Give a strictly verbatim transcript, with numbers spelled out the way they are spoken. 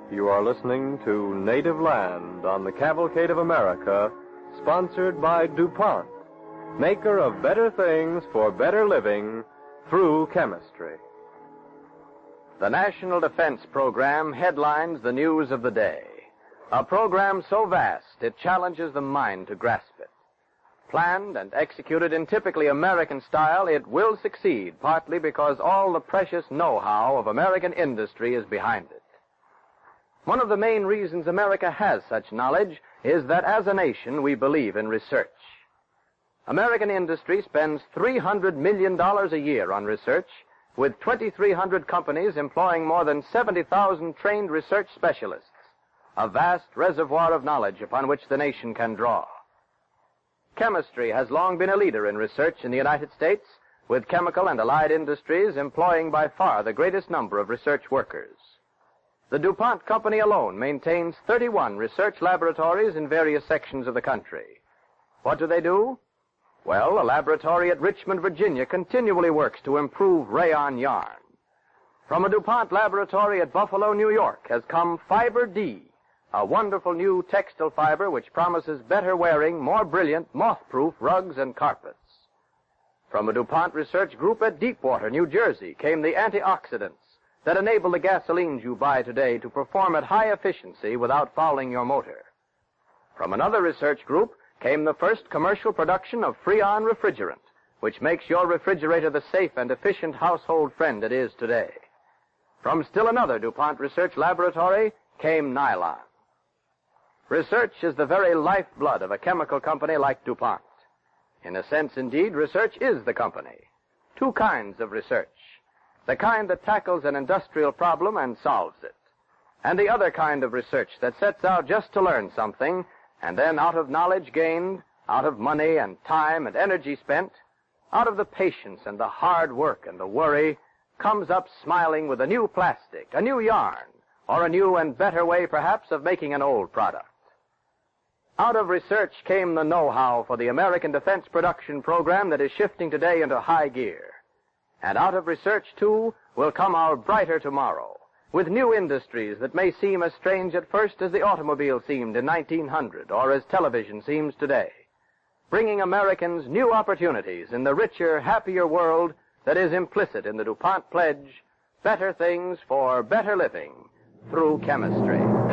You are listening to Native Land on the Cavalcade of America, sponsored by DuPont, maker of better things for better living through chemistry. The National Defense Program headlines the news of the day. A program so vast it challenges the mind to grasp it. Planned and executed in typically American style, it will succeed, partly because all the precious know-how of American industry is behind it. One of the main reasons America has such knowledge is that as a nation we believe in research. American industry spends three hundred million dollars a year on research, with twenty-three hundred companies employing more than seventy thousand trained research specialists, a vast reservoir of knowledge upon which the nation can draw. Chemistry has long been a leader in research in the United States, with chemical and allied industries employing by far the greatest number of research workers. The DuPont Company alone maintains thirty-one research laboratories in various sections of the country. What do they do? Well, a laboratory at Richmond, Virginia continually works to improve rayon yarn. From a DuPont laboratory at Buffalo, New York, has come Fiber D, a wonderful new textile fiber which promises better wearing, more brilliant, moth-proof rugs and carpets. From a DuPont research group at Deepwater, New Jersey, came the antioxidants that enable the gasolines you buy today to perform at high efficiency without fouling your motor. From another research group came the first commercial production of Freon refrigerant, which makes your refrigerator the safe and efficient household friend it is today. From still another DuPont research laboratory came nylon. Research is the very lifeblood of a chemical company like DuPont. In a sense, indeed, research is the company. Two kinds of research. The kind that tackles an industrial problem and solves it. And the other kind of research that sets out just to learn something, and then out of knowledge gained, out of money and time and energy spent, out of the patience and the hard work and the worry, comes up smiling with a new plastic, a new yarn, or a new and better way, perhaps, of making an old product. Out of research came the know-how for the American Defense Production Program that is shifting today into high gear. And out of research, too, will come our brighter tomorrow, with new industries that may seem as strange at first as the automobile seemed in nineteen hundred, or as television seems today, bringing Americans new opportunities in the richer, happier world that is implicit in the DuPont pledge, better things for better living through chemistry.